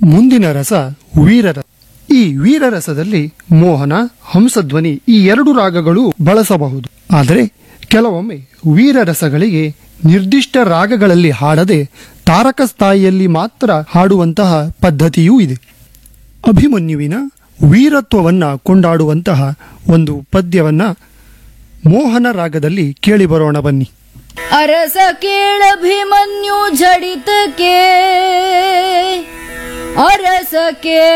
ಮುಂದಿನ ರಸ ವೀರರಸ. ಈ ವೀರರಸದಲ್ಲಿ ಮೋಹನ, ಹಂಸಧ್ವನಿ ಈ ಎರಡು ರಾಗಗಳು ಬಳಸಬಹುದು. ಆದರೆ ಕೆಲವೊಮ್ಮೆ ವೀರರಸಗಳಿಗೆ ನಿರ್ದಿಷ್ಟ ರಾಗಗಳಲ್ಲಿ ಹಾಡದೆ ತಾರಕ ಸ್ಥಾಯಿಯಲ್ಲಿ ಮಾತ್ರ ಹಾಡುವಂತಹ ಪದ್ಧತಿಯೂ ಇದೆ. ಅಭಿಮನ್ಯುವಿನ ವೀರತ್ವವನ್ನ ಕೊಂಡಾಡುವಂತಹ ಒಂದು ಪದ್ಯವನ್ನ ಮೋಹನ ರಾಗದಲ್ಲಿ ಕೇಳಿಬರೋಣ ಬನ್ನಿ. ಅರಸ ಕೇಳಭಿಮನ್ಯು ಝಡಿತಕ್ಕೆ, ಅರಸ